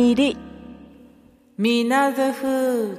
に入りみなぜ風。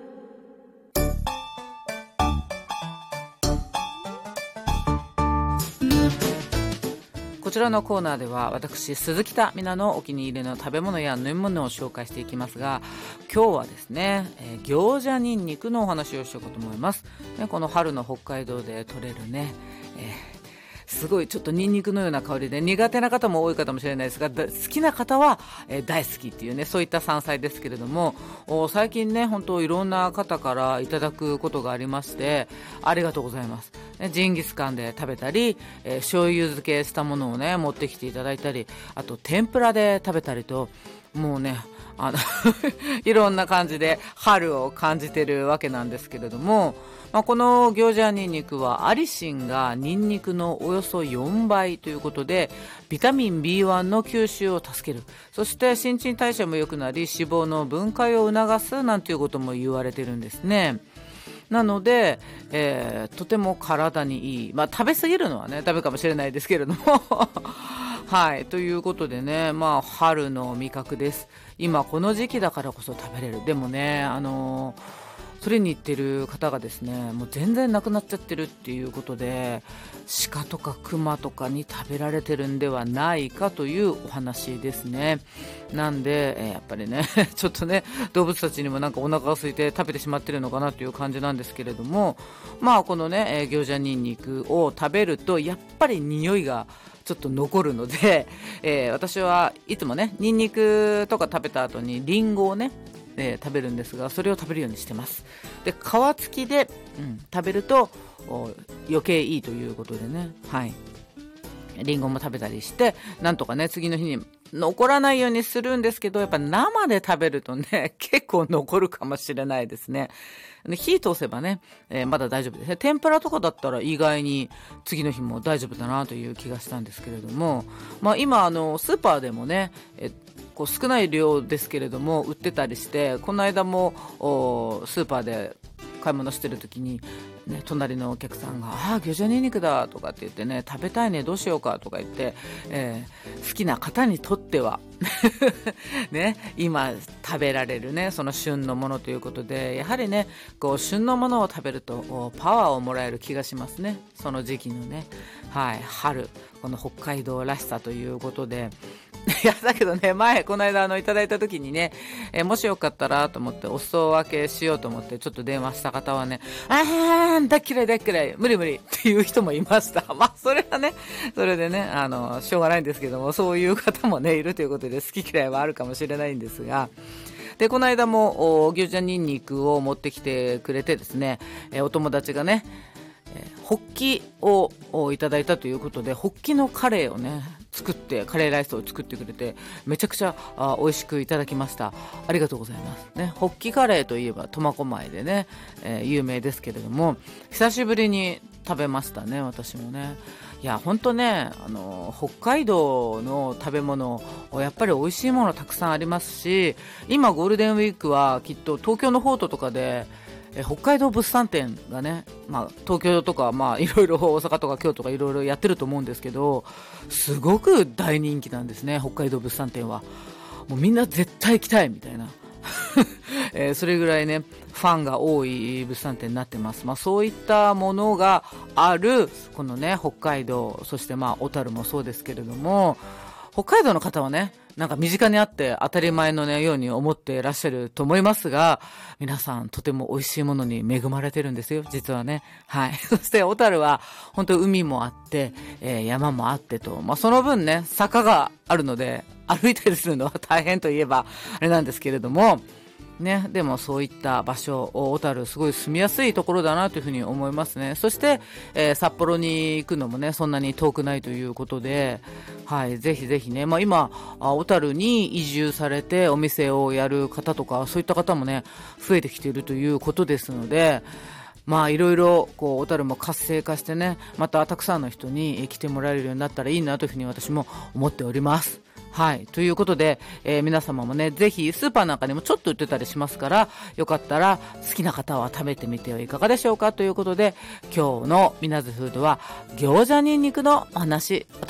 こちらのコーナーでは私鈴木田みなのお気に入りの食べ物や飲み物を紹介していきますが、今日はですね、餃子ニンニクのお話をしようかと思います。この春の北海道で採れるね、すごいちょっとニンニクのような香りで苦手な方も多いかもしれないですが、好きな方は、大好きっていうね、そういった山菜ですけれども、最近ね本当いろんな方からいただくことがありまして、ありがとうございます。ジンギスカンで食べたり、醤油漬けしたものをね持ってきていただいたり、あと天ぷらで食べたりと、もうねいろんな感じで春を感じてるわけなんですけれども、この餃子ニンニクはアリシンがニンニクのおよそ4倍ということで、ビタミン B1 の吸収を助ける、そして新陳代謝も良くなり脂肪の分解を促すなんていうことも言われてるんですね。なので、とても体にいい、食べ過ぎるのはねダメかもしれないですけれどもはい、ということでね、春の味覚です。今この時期だからこそ食べれる。でもね、それに行ってる方がですね、もう全然なくなっちゃってるっていうことで、鹿とか熊とかに食べられてるんではないかというお話ですね。なんで、やっぱりねちょっとね動物たちにもなんかお腹が空いて食べてしまってるのかなという感じなんですけれども、このね、餃子ニンニクを食べるとやっぱり匂いがちょっと残るので、私はいつもねニンニクとか食べた後にリンゴをね食べるんですが、それを食べるようにしてます。で、皮付きで、食べると余計いいということでね、はい、リンゴも食べたりして、なんとかね次の日に残らないようにするんですけど、やっぱ生で食べるとね結構残るかもしれないですね。で、火通せばね、まだ大丈夫ですね。天ぷらとかだったら意外に次の日も大丈夫だなという気がしたんですけれども、今スーパーでもね、少ない量ですけれども売ってたりして、この間もスーパーで買い物してる時に、隣のお客さんが餃子ニンニクだとかって言ってね、食べたいねどうしようかとか言って、好きな方にとってはね、今食べられるねその旬のものということで、やはりね旬のものを食べるとパワーをもらえる気がしますね。その時期のね、はい、春、この北海道らしさということでいやだけどね、この間いただいた時にね、もしよかったらと思ってお裾分けしようと思ってちょっと電話した方はね、大っ嫌い大っ嫌い無理無理っていう人もいました。それはねそれでねしょうがないんですけども、そういう方もねいるということで好き嫌いはあるかもしれないんですが、でこの間も餃子ニンニクを持ってきてくれてですね、お友達がねホッキをいただいたということで、ホッキのカレーをね作って、カレーライスを作ってくれて、めちゃくちゃ美味しくいただきました。ありがとうございますね。ホッキカレーといえば苫小牧でね、有名ですけれども、久しぶりに食べましたね、私もね。いや本当ね、北海道の食べ物やっぱり美味しいものたくさんありますし、今ゴールデンウィークはきっと東京の方とかで北海道物産展がね、東京とかいろいろ大阪とか京都とかいろいろやってると思うんですけど、すごく大人気なんですね、北海道物産展は。もうみんな絶対行きたいみたいなそれぐらいねファンが多い物産展になってます。そういったものがあるこのね北海道、そして小樽もそうですけれども、北海道の方はねなんか身近にあって当たり前のように思っていらっしゃると思いますが、皆さんとても美味しいものに恵まれてるんですよ、実はね。はい。そして小樽は本当海もあって、山もあってと、その分ね坂があるので歩いたりするのは大変といえばあれなんですけれどもね、でもそういった場所、小樽すごい住みやすいところだなというふうに思いますね。そして、札幌に行くのもねそんなに遠くないということで、はい、ぜひぜひね、今小樽に移住されてお店をやる方とかそういった方もね増えてきているということですので、いろいろ小樽も活性化してね、またたくさんの人に来てもらえるようになったらいいなというふうに私も思っております。はい、ということで、皆様もねぜひスーパーなんかにもちょっと売ってたりしますから、よかったら好きな方は食べてみてはいかがでしょうかということで、今日のみなずフードは餃子ニンニクのお話